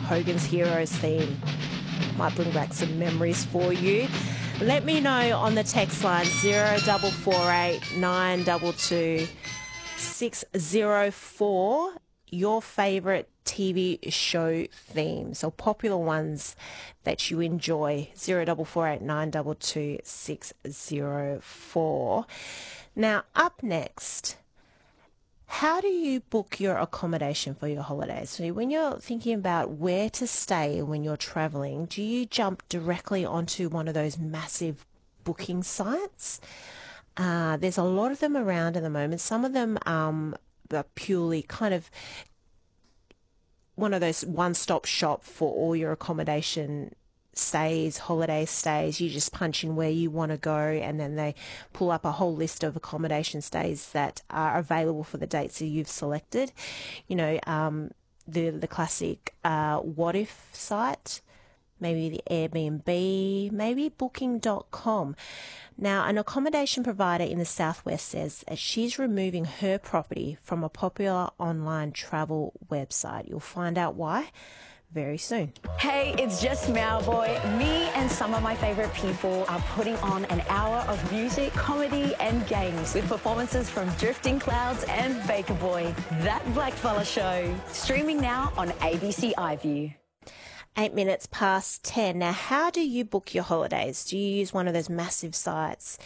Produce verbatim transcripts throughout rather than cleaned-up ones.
Hogan's Heroes theme. Might bring back some memories for you. Let me know on the text line zero four four eight nine two two six zero four your favourite T V show themes or popular ones that you enjoy. zero four four eight nine two two six zero four. Now, up next, how do you book your accommodation for your holidays? So when you're thinking about where to stay when you're travelling, do you jump directly onto one of those massive booking sites? Uh, there's a lot of them around at the moment. Some of them um, are purely kind of one of those one-stop shop for all your accommodation stays, holiday stays. You just punch in where you want to go, and then they pull up a whole list of accommodation stays that are available for the dates that you've selected. You know, um, the the classic uh, What If site, maybe the Airbnb, maybe booking dot com. Now, an accommodation provider in the Southwest says that she's removing her property from a popular online travel website. You'll find out why very soon. Hey, it's just Mowboy. Me and some of my favourite people are putting on an hour of music, comedy and games with performances from Drifting Clouds and Baker Boy. That Blackfella Show. Streaming now on A B C iView. Eight minutes past ten. Now, how do you book your holidays? Do you use one of those massive sites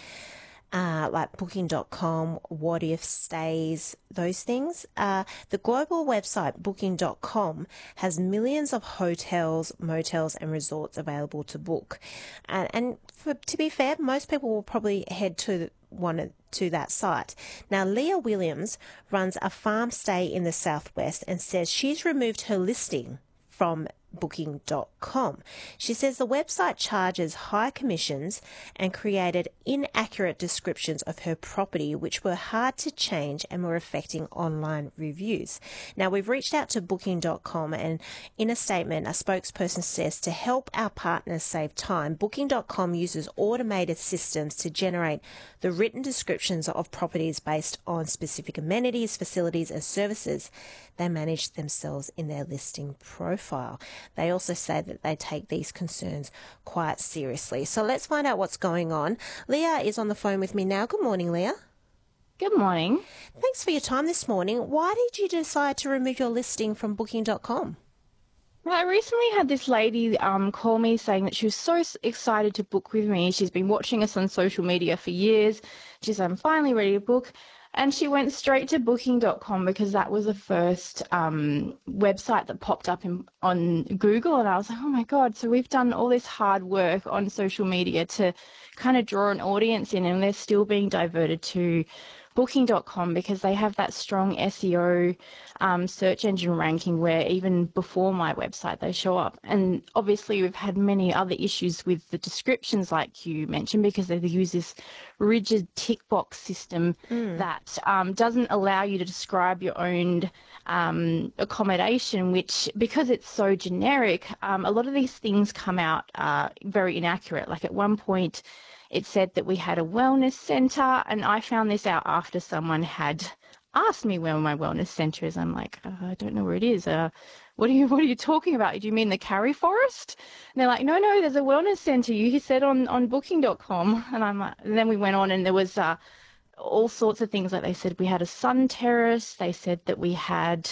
uh, like booking dot com, What If Stays, those things? Uh, the global website booking dot com has millions of hotels, motels and resorts available to book. And, and for, to be fair, most people will probably head to one to that site. Now, Leah Williams runs a farm stay in the Southwest and says she's removed her listing from booking dot com. She says the website charges high commissions and created inaccurate descriptions of her property, which were hard to change and were affecting online reviews. Now, we've reached out to booking dot com, and in a statement, a spokesperson says to help our partners save time, booking dot com uses automated systems to generate the written descriptions of properties based on specific amenities, facilities and services they manage themselves in their listing profile. They also say that they take these concerns quite seriously. So let's find out what's going on. Leah is on the phone with me now. Good morning, Leah. Good morning. Thanks for your time this morning. Why did you decide to remove your listing from booking dot com? Well, I recently had this lady um, call me saying that she was so s- excited to book with me. She's been watching us on social media for years. She said, I'm finally ready to book. And she went straight to booking dot com because that was the first um, website that popped up in, on Google. And I was like, oh, my God. So we've done all this hard work on social media to kind of draw an audience in, and they're still being diverted to booking dot com because they have that strong S E O um, search engine ranking where even before my website they show up. And obviously we've had many other issues with the descriptions like you mentioned because they use this rigid tick box system mm. that um, doesn't allow you to describe your own um, accommodation, which because it's so generic, um, a lot of these things come out uh, very inaccurate. Like at one point it said that we had a wellness centre, and I found this out after someone had asked me where my wellness centre is. I'm like, uh, I don't know where it is. Uh, what are you What are you talking about? Do you mean the Karri Forest? And they're like, no, no, there's a wellness centre. You said on on booking dot com, and I'm like, and then we went on, and there was uh, all sorts of things. Like they said we had a sun terrace. They said that we had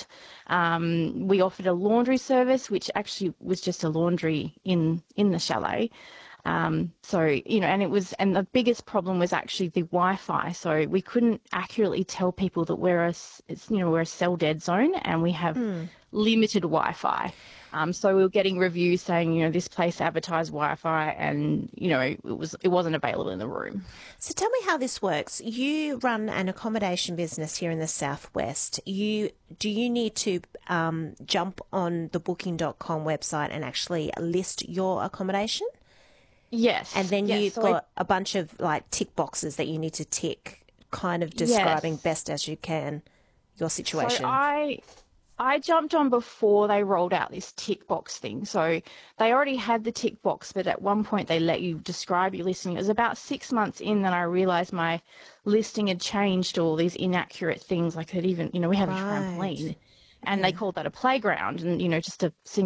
um, we offered a laundry service, which actually was just a laundry in in the chalet. Um, so, you know, and it was, and the biggest problem was actually the Wi-Fi. So we couldn't accurately tell people that we're a, it's, you know, we're a cell dead zone and we have mm. limited Wi-Fi. Um, so we were getting reviews saying, you know, this place advertised Wi-Fi and, you know, it was, it wasn't available in the room. So tell me how this works. You run an accommodation business here in the Southwest. You, do you need to um, jump on the booking dot com website and actually list your accommodation? Yes. And then yes. you've so got I, a bunch of like tick boxes that you need to tick, kind of describing yes. best as you can your situation. So I I jumped on before they rolled out this tick box thing. So they already had the tick box, but at one point they let you describe your listing. It was about six months in that I realised my listing had changed all these inaccurate things. Like it even, you know, we have right. a trampoline and yeah. they called that a playground and, you know, just a single